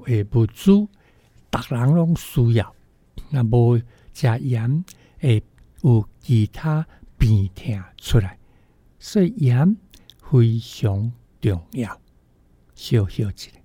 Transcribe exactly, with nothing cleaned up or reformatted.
的物资，逐人拢需要。若无食盐，会有其他病痛出来，所以盐非常重要。小小一个。